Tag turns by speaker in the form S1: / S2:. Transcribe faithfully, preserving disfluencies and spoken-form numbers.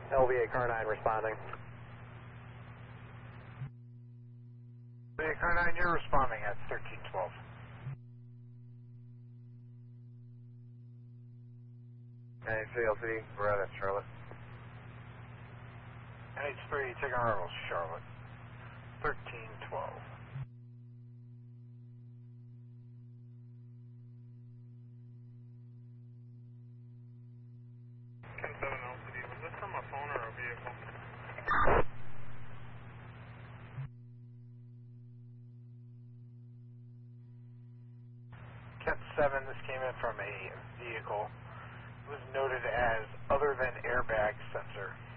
S1: L V A car nine responding.
S2: L V A car nine, you're responding at thirteen twelve.
S3: N H three L C D, we're out at Charlotte.
S2: N H three, taking arrivals, Charlotte. thirteen twelve.
S4: ten seven L C D, was this from a phone or a vehicle?
S2: Cat seven, this came in from a vehicle. It was noted as other than airbag sensor.